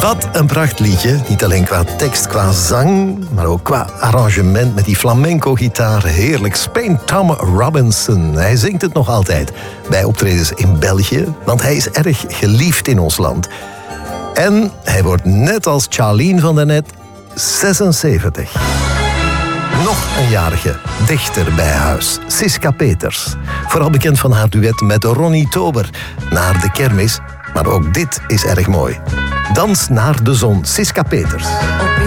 Wat een prachtliedje. Niet alleen qua tekst, qua zang, maar ook qua arrangement met die flamenco-gitaar. Heerlijk. Spain Tom Robinson. Hij zingt het nog altijd bij optredens in België, want hij is erg geliefd in ons land. En hij wordt net als Charlene van daarnet 76. Nog een jarige, dichter bij huis. Siska Peters. Vooral bekend van haar duet met Ronnie Tober. Naar de kermis. Maar ook dit is erg mooi. Dans naar de zon. Siska Peters.